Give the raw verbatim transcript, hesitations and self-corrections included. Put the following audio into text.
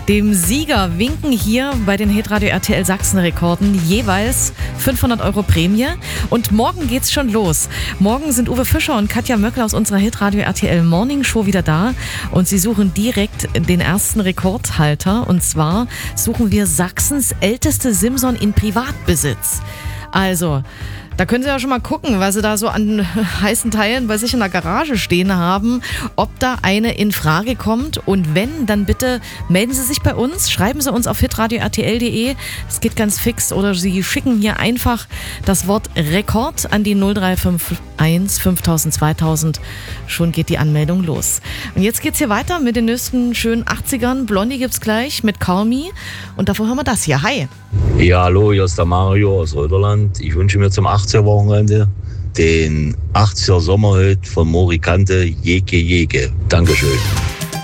Dem Sieger winken hier bei den Hitradio R T L Sachsen-Rekorden jeweils fünfhundert Euro Prämie. Und morgen geht's schon los. Morgen sind Uwe Fischer und Katja Möckel aus unserer Hitradio R T L Morning Show wieder da. Und sie suchen direkt den ersten Rekordhalter. Und zwar suchen wir Sachsens älteste Simson in Privatbesitz. Also, da können Sie ja schon mal gucken, was Sie da so an heißen Teilen bei sich in der Garage stehen haben, ob da eine in Frage kommt. Und wenn, dann bitte melden Sie sich bei uns, schreiben Sie uns auf hitradio r t l punkt d e. Es geht ganz fix. Oder Sie schicken hier einfach das Wort Rekord an die null drei fünf eins fünftausend zweitausend. Schon geht die Anmeldung los. Und jetzt geht's hier weiter mit den nächsten schönen achtzigern. Blondie gibt's gleich mit Call Me. Und davor hören wir das hier. Hi. Ja, hallo, hier ist der Mario aus Röderland. Ich wünsche mir zum achtziger-Wochenende den achtziger Sommerhit von Mori Kante, Jeke Jeke. Dankeschön.